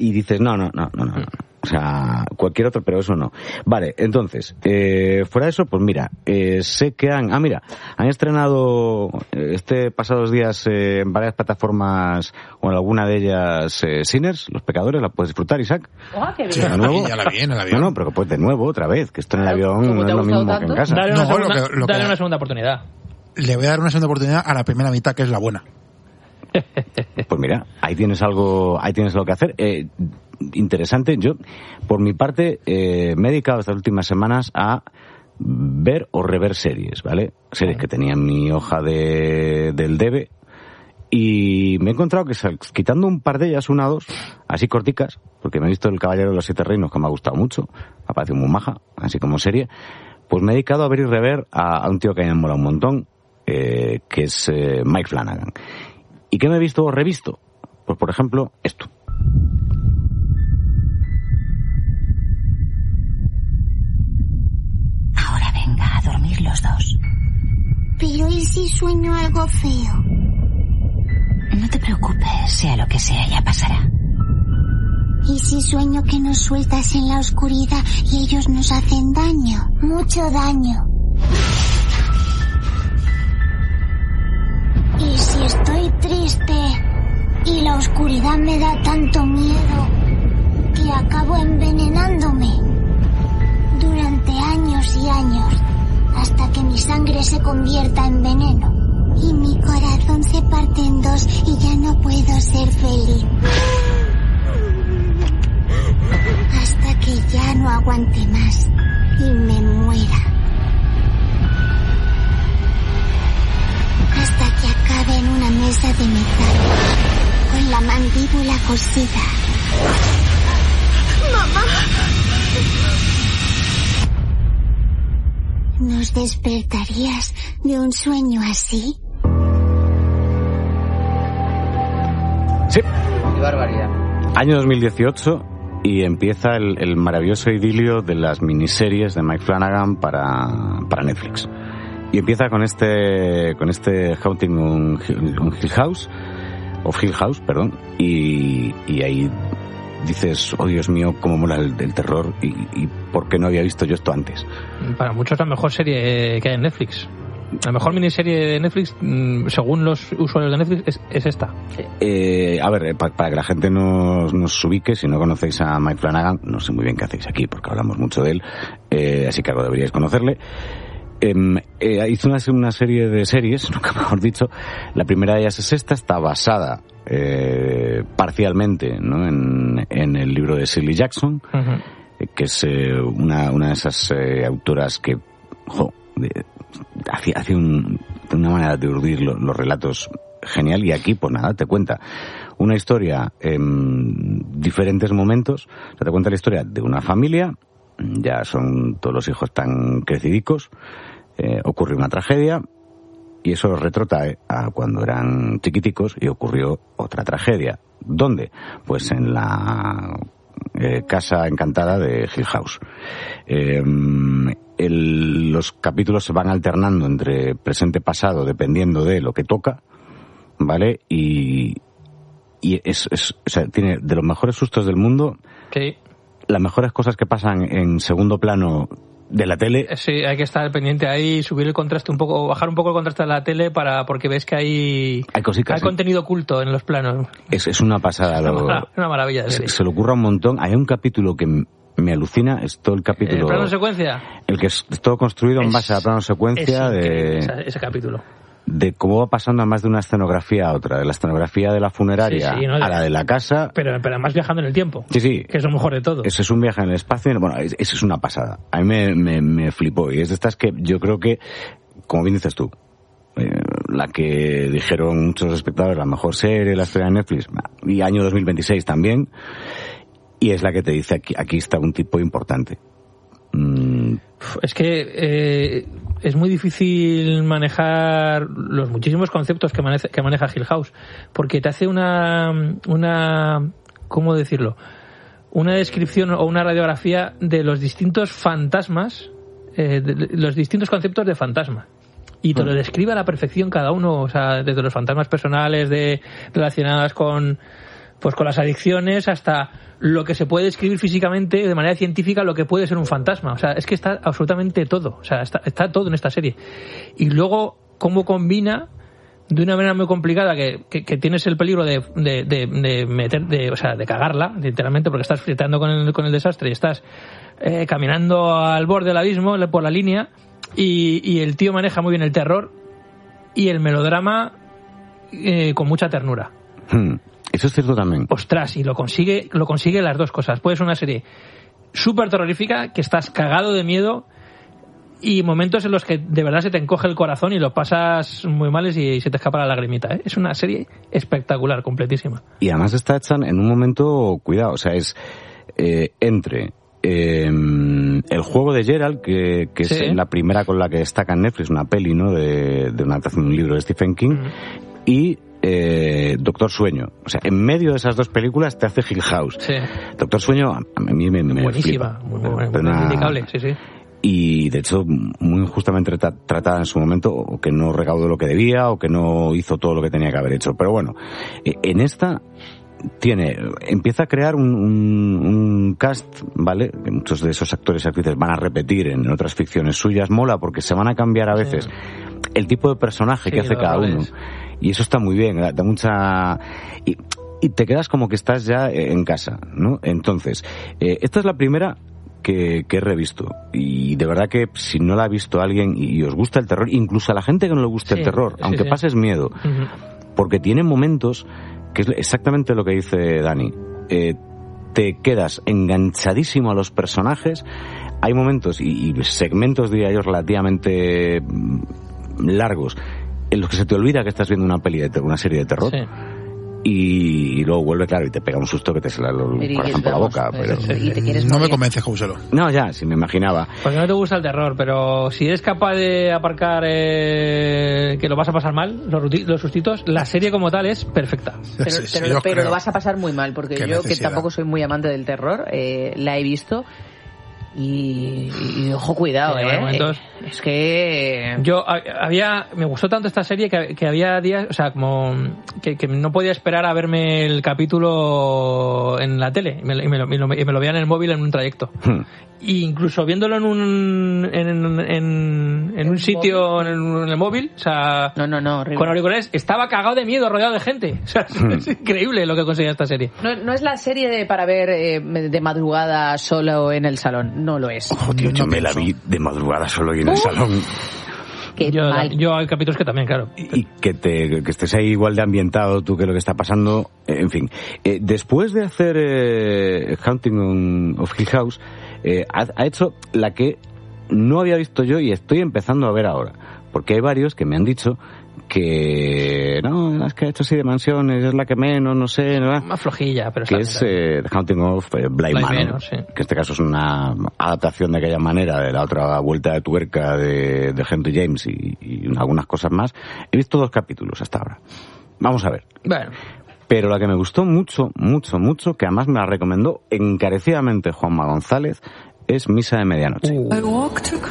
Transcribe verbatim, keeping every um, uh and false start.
y dices, no, no, no, no, no. no. O sea, cualquier otro, pero eso no. Vale, entonces, eh, fuera de eso, pues mira, eh, sé que han... Ah, mira, han estrenado este pasados días eh, en varias plataformas, o en alguna de ellas, eh, Sinners, Los Pecadores, la puedes disfrutar, Isaac. ¡Ah, qué bien! Sí, de nuevo. Ya la vi en el avión. No, no, pero que pues de nuevo, otra vez, que esto en el avión no es lo mismo tanto? que en casa. Dale una, No, segunda, lo que- lo que- dale una segunda oportunidad. Le voy a dar una segunda oportunidad a la primera mitad, que es la buena. Pues mira, ahí tienes algo, ahí tienes lo que hacer. Eh, interesante. Yo, por mi parte, eh, me he dedicado estas últimas semanas a ver o rever series, ¿vale? Series que tenía en mi hoja de, del debe, y me he encontrado que, quitando un par de ellas, una o dos, así corticas, porque me he visto El Caballero de los Siete Reinos, que me ha gustado mucho, me ha parecido muy maja, así como serie, pues me he dedicado a ver y rever a, a un tío que a mí me mola un montón, eh, que es eh, Mike Flanagan. ¿Y qué me he visto o revisto? Pues, por ejemplo, esto. Ahora venga a dormir los dos. Pero ¿y si sueño algo feo? No te preocupes, sea lo que sea, ya pasará. ¿Y si sueño que nos sueltas en la oscuridad y ellos nos hacen daño? Mucho daño. ¿Y si estoy triste y la oscuridad me da tanto miedo que acabo envenenándome? Durante años y años, hasta que mi sangre se convierta en veneno y mi corazón se parte en dos y ya no puedo ser feliz. Hasta que ya no aguante más y me muera. Hasta que acabe en una mesa de metal, con la mandíbula cosida. ¡Mamá! ¿Nos despertarías de un sueño así? Sí. ¡Qué barbaridad! Año dos mil dieciocho, y empieza el, el maravilloso idilio de las miniseries de Mike Flanagan para, para Netflix. Y empieza con este con este Haunting on Hill, on Hill House, o Hill House, perdón, y, y ahí dices, oh Dios mío, cómo mola el, el terror, y, y por qué no había visto yo esto antes. Para muchos la mejor serie que hay en Netflix. La mejor miniserie de Netflix, según los usuarios de Netflix, es, es esta. Eh, a ver, para, para que la gente nos, nos ubique, si no conocéis a Mike Flanagan, no sé muy bien qué hacéis aquí, porque hablamos mucho de él, eh, así que algo deberíais conocerle. Eh, eh, hizo una, una serie de series, nunca mejor dicho. La primera de ellas es esta, está basada eh, parcialmente, ¿no?, en, en el libro de Shirley Jackson, uh-huh. eh, que es eh, una, una de esas eh, autoras que, jo, de, hace, hace un, una manera de urdir los, los relatos genial, y aquí, pues nada, te cuenta una historia en diferentes momentos. O sea, te cuenta la historia de una familia, ya son todos los hijos tan crecidicos, eh, ocurre una tragedia, y eso los retrotrae a cuando eran chiquiticos y ocurrió otra tragedia. ¿Dónde? Pues en la eh, casa encantada de Hill House. Eh, el, los capítulos se van alternando entre presente y pasado dependiendo de lo que toca, ¿vale? Y, y es, es, o sea, tiene de los mejores sustos del mundo. Sí. Las mejores cosas que pasan en segundo plano de la tele. Sí, hay que estar pendiente ahí, subir el contraste un poco, bajar un poco el contraste de la tele, para porque ves que hay hay, cositas, hay ¿sí? contenido oculto en los planos. Es, es una pasada. Es una, lo, mara, una maravilla. Se, se le ocurra un montón. Hay un capítulo que me alucina, es todo el capítulo... ¿El plano secuencia? El que es todo construido es, en base a plano secuencia de... Ese, ese capítulo. De cómo va pasando además de una escenografía a otra, de la escenografía de la funeraria sí, sí, no, de... a la de la casa. Pero, pero además viajando en el tiempo. Sí, sí. Que es lo mejor de todo. Ese es un viaje en el espacio. Bueno, eso es una pasada. A mí me, me, me flipó. Y es de estas que yo creo que, como bien dices tú, eh, la que dijeron muchos espectadores, la mejor serie, la historia de Netflix, y año dos mil veintiséis también. Y es la que te dice, aquí, aquí está un tipo importante. Mm. Es que eh, es muy difícil manejar los muchísimos conceptos que maneja, que maneja Hill House, porque te hace una, una, ¿cómo decirlo? Una descripción o una radiografía de los distintos fantasmas, eh, de los distintos conceptos de fantasma. Y te lo describe a la perfección cada uno, o sea, desde los fantasmas personales de relacionadas con pues con las adicciones hasta lo que se puede describir físicamente de manera científica, lo que puede ser un fantasma. O sea, es que está absolutamente todo. O sea, está, está todo en esta serie. Y luego, cómo combina de una manera muy complicada que, que, que tienes el peligro de, de, de, de meter, de, o sea, de cagarla, literalmente, porque estás flirtando con el, con el desastre y estás eh, caminando al borde del abismo por la línea y, y el tío maneja muy bien el terror y el melodrama eh, con mucha ternura. Hmm. Eso es cierto también. Ostras, y lo consigue, lo consigue las dos cosas. Puede ser una serie súper terrorífica, que estás cagado de miedo, y momentos en los que de verdad se te encoge el corazón y lo pasas muy mal y se te escapa la lagrimita, ¿eh? Es una serie espectacular, completísima. Y además está hecha en un momento, cuidado, o sea, es eh, entre eh, el juego de Gerald, que, que sí. es la primera con la que destaca en Netflix, una peli, ¿no?, de, de una adaptación de un libro de Stephen King, mm. y Eh, Doctor Sueño. O sea, en medio de esas dos películas te hace Hill House. Sí. Doctor Sueño a mí me, me buenísima, flipa. Muy, muy, muy una... criticable, sí, sí. Y de hecho muy injustamente tra- tratada en su momento, o que no recaudó lo que debía, o que no hizo todo lo que tenía que haber hecho. Pero bueno, en esta tiene, empieza a crear un, un, un cast, ¿vale? Que muchos de esos actores y actrices van a repetir en otras ficciones suyas. Mola porque se van a cambiar a veces sí. el tipo de personaje sí, que hace cada uno. Y eso está muy bien, da mucha... Y, y te quedas como que estás ya en casa, ¿no? Entonces, eh, esta es la primera que, que he revisto. Y de verdad que si no la ha visto alguien y os gusta el terror, incluso a la gente que no le guste sí, el terror, sí, aunque sí. pases miedo, uh-huh. porque tiene momentos, que es exactamente lo que dice Dani, eh, te quedas enganchadísimo a los personajes, hay momentos y, y segmentos, diría yo, relativamente largos, en los que se te olvida que estás viendo una peli de terror, una serie de terror, sí. y, y luego vuelve, claro, y te pega un susto que te sale el corazón por la boca. Pero... ¿Y te quieres no me convences, Jouselo. No, ya, sí me imaginaba. Porque no te gusta el terror, pero si eres capaz de aparcar eh, que lo vas a pasar mal, los, ruti- los sustitos, la serie como tal es perfecta. Pero, sí, sí, pero, pero lo vas a pasar muy mal, porque yo, necesidad. que tampoco soy muy amante del terror, eh, la he visto... Y, y ojo, cuidado, sí, eh. Momentos. Es que yo había, me gustó tanto esta serie que, que había días, o sea, como que, que no podía esperar a verme el capítulo en la tele y me, y me, lo, y me, y me lo veía en el móvil en un trayecto. Hmm. Y incluso viéndolo en un en, en, en un sitio en el, en el móvil, o sea, no, no, no, con auriculares, estaba cagado de miedo, rodeado de gente. O sea, hmm. es increíble lo que conseguía esta serie. No, no es la serie de para ver eh, de madrugada solo en el salón. No lo es. Oh, tío, yo me la vi de madrugada solo y en el uh, salón. Yo, yo hay capítulos que también, claro. Y que te que estés ahí igual de ambientado tú que lo que está pasando. Eh, en fin. Eh, después de hacer eh, Haunting of Hill House, eh, ha, ha hecho la que no había visto yo y estoy empezando a ver ahora. Porque hay varios que me han dicho que no, las que ha hecho así de mansiones es la que menos, no sé, ¿no? Más flojilla, pero que es eh, The Haunting of eh, Bly Manor, Manor sí. que en este caso es una adaptación de aquella manera de la otra vuelta de tuerca de, de Henry James y, y algunas cosas más. He visto dos capítulos hasta ahora. Vamos a ver. Bueno. Pero la que me gustó mucho, mucho, mucho, que además me la recomendó encarecidamente Juanma González, es Misa de Medianoche. Uh.